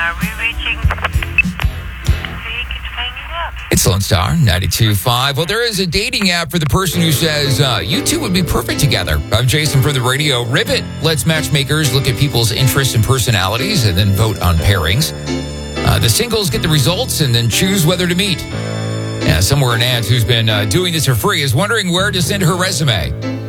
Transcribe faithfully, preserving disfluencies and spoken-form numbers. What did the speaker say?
are we reaching? He keeps hanging up. It's Lone Star ninety-two point five. Well, there is a dating app for the person who says, uh, you two would be perfect together. I'm Jason for the radio. Ribbit lets matchmakers look at people's interests and personalities and then vote on pairings. Uh, the singles get the results and then choose whether to meet. Yeah, somewhere an aunt who's been uh, doing this for free is wondering where to send her resume.